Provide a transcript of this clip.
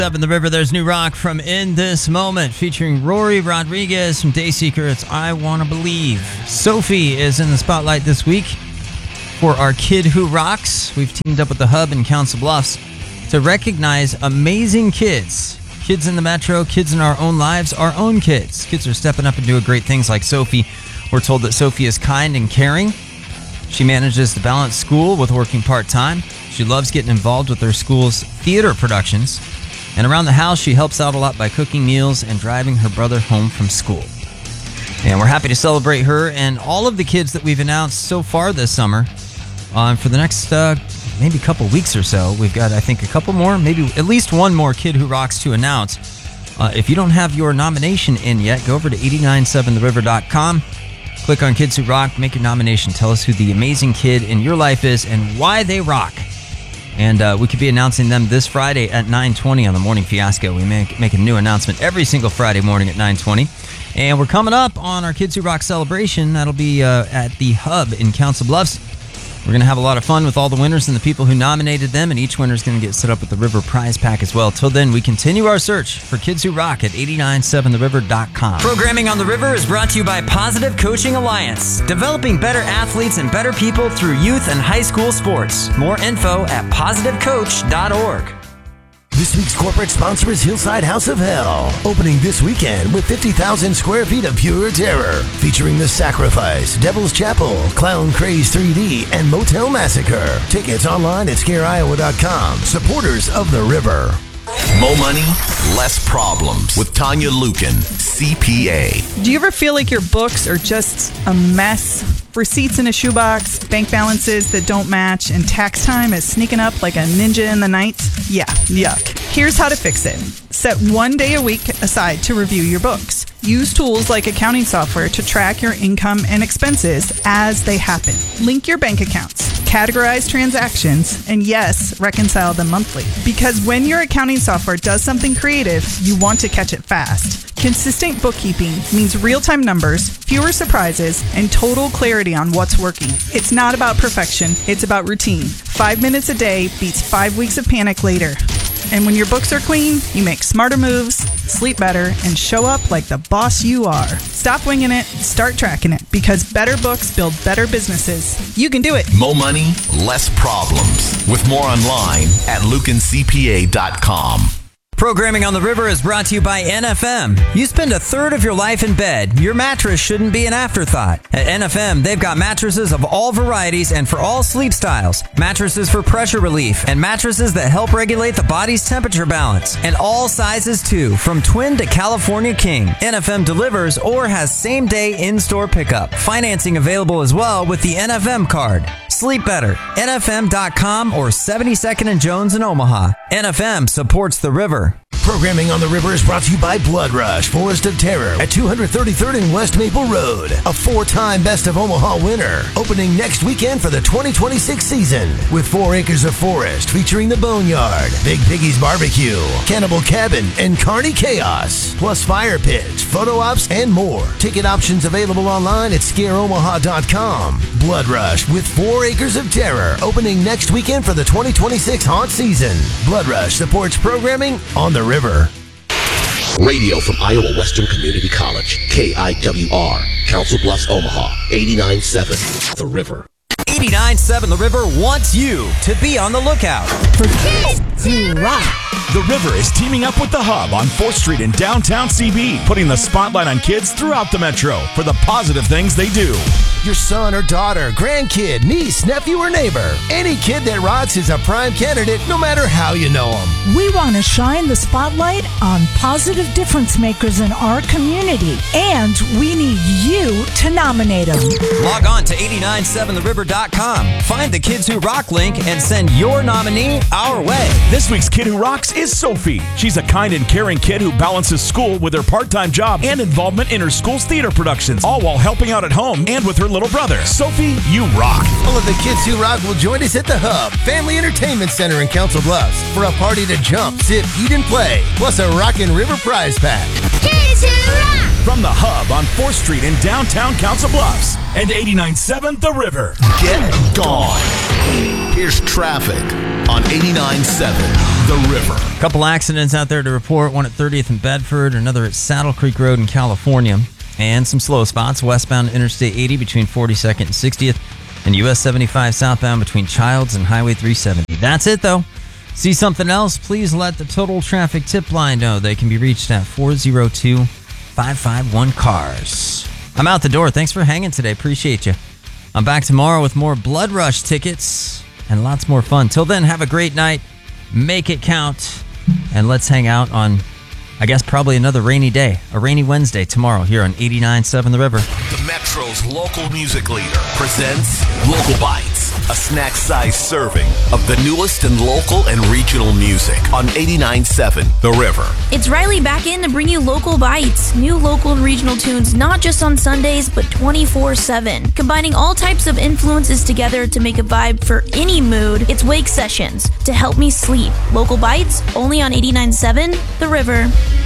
Up in the river, there's new rock from In This Moment featuring Rory Rodriguez from Dayseeker. It's I Wanna Believe. Sophie is in the spotlight this week for our Kid Who Rocks. We've teamed up with the Hub in Council Bluffs to recognize amazing kids. Kids in the metro, kids in our own lives, our own kids. Kids are stepping up and doing great things like Sophie. We're told that Sophie is kind and caring. She manages to balance school with working part-time. She loves getting involved with her school's theater productions. And around the house, she helps out a lot by cooking meals and driving her brother home from school. And we're happy to celebrate her and all of the kids that we've announced so far this summer. For the next maybe couple weeks or so, we've got, I think, a couple more, maybe at least one more Kid Who Rocks to announce. If you don't have your nomination in yet, go over to 897theriver.com. Click on Kids Who Rock, make your nomination. Tell us who the amazing kid in your life is and why they rock. And we could be announcing them this Friday at 9:20 on the Morning Fiasco. We make a new announcement every single Friday morning at 9:20. And we're coming up on our Kids Who Rock celebration. That'll be at the Hub in Council Bluffs. We're going to have a lot of fun with all the winners and the people who nominated them, and each winner is going to get set up with the River Prize Pack as well. Till then, we continue our search for Kids Who Rock at 897theriver.com. Programming on the River is brought to you by Positive Coaching Alliance, developing better athletes and better people through youth and high school sports. More info at positivecoach.org. This week's corporate sponsor is Hillside House of Hell, opening this weekend with 50,000 square feet of pure terror, featuring The Sacrifice, Devil's Chapel, Clown Craze 3D, and Motel Massacre. Tickets online at scareiowa.com. Supporters of the River. More money, less problems with Tanya Lukin, CPA. Do you ever feel like your books are just a mess? Receipts in a shoebox, bank balances that don't match, and tax time is sneaking up like a ninja in the night? Yeah, yuck. Here's how to fix it. Set one day a week aside to review your books. Use tools like accounting software to track your income and expenses as they happen. Link your bank accounts, categorize transactions, and yes, reconcile them monthly. Because when your accounting software does something creative, you want to catch it fast. Consistent bookkeeping means real-time numbers, fewer surprises, and total clarity on what's working. It's not about perfection, it's about routine. 5 minutes a day beats 5 weeks of panic later. And when your books are clean, you make smarter moves, sleep better, and show up like the boss you are. Stop winging it, start tracking it, because better books build better businesses. You can do it. More money, less problems. With more online at lukincpa.com. Programming on the River is brought to you by NFM. You spend a third of your life in bed. Your mattress shouldn't be an afterthought. At NFM, they've got mattresses of all varieties and for all sleep styles. Mattresses for pressure relief and mattresses that help regulate the body's temperature balance. And all sizes too, from twin to California king. NFM delivers or has same-day in-store pickup. Financing available as well with the NFM card. Sleep better. NFM.com or 72nd and Jones in Omaha. NFM supports the river. Programming on the River is brought to you by Blood Rush Forest of Terror at 233rd and West Maple Road. A 4-time Best of Omaha winner. Opening next weekend for the 2026 season with 4 acres of forest featuring the Boneyard, Big Piggy's Barbecue, Cannibal Cabin, and Carney Chaos. Plus fire pits, photo ops, and more. Ticket options available online at scareomaha.com. Blood Rush with 4 acres of terror opening next weekend for the 2026 haunt season. Blood Rush supports programming on the River. Radio from Iowa Western Community College, KIWR, Council Bluffs, Omaha, 89.7, The River. 89.7 The River wants you to be on the lookout for Kids Who Rock. The River is teaming up with The Hub on 4th Street in downtown CB, putting the spotlight on kids throughout the metro for the positive things they do. Your son or daughter, grandkid, niece, nephew, or neighbor. Any kid that rocks is a prime candidate, no matter how you know them. We want to shine the spotlight on positive difference makers in our community, and we need you to nominate them. Log on to 897theriver.com. Find the Kids Who Rock link and send your nominee our way. This week's Kid Who Rocks is Sophie. She's a kind and caring kid who balances school with her part-time job and involvement in her school's theater productions, all while helping out at home and with her little brother. Sophie, you rock. All of the Kids Who Rock will join us at the Hub Family Entertainment Center in Council Bluffs for a party to jump, sip, eat, and play, plus a Rockin' River prize pack. Kids Who Rock! From the Hub on 4th Street in downtown Council Bluffs and 89.7 The River. Get gone. Here's traffic on 89.7 The River. A couple accidents out there to report. One at 30th and Bedford, another at Saddle Creek Road in California. And some slow spots westbound Interstate 80 between 42nd and 60th. And US 75 southbound between Childs and Highway 370. That's it, though. See something else? Please let the Total Traffic Tip Line know. They can be reached at 402-551-CARS. I'm out the door. Thanks for hanging today. Appreciate you. I'm back tomorrow with more Blood Rush tickets and lots more fun. Till then, have a great night. Make it count. And let's hang out on, I guess, probably another rainy day. A rainy Wednesday tomorrow here on 89.7 The River. The Metro's local music leader presents Local Bites, a snack-sized serving of the newest in local and regional music on 89.7 The River. It's Riley back in to bring you Local Bites, new local and regional tunes not just on Sundays, but 24/7. Combining all types of influences together to make a vibe for any mood, it's Wake Sessions to help me sleep. Local Bites, only on 89.7 The River.